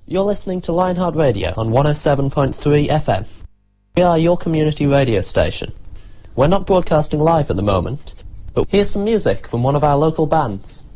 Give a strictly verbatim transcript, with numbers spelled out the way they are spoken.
You're listening to Lionheart Radio on one oh seven point three F M. We are your community radio station. We're not broadcasting live at the moment, but here's some music from one of our local bands.